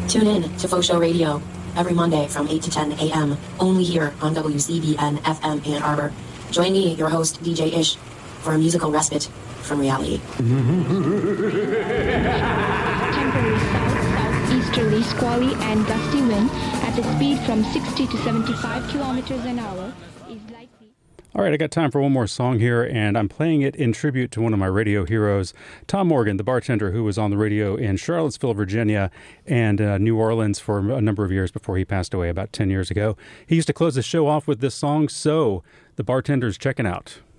Tune in to Faux Show Radio every Monday from 8 to 10 a.m. only here on WCBN FM Ann Arbor. Join me, your host, DJ Ish, for a musical respite from reality. Temporary south-southeasterly squally and gusty wind at a speed from 60 to 75 kilometers an hour is likely. All right, I got time for one more song here, and I'm playing it in tribute to one of my radio heroes, Tom Morgan, the bartender who was on the radio in Charlottesville, Virginia, and New Orleans for a number of years before he passed away about 10 years ago. He used to close the show off with this song, So the Bartender's Checking Out.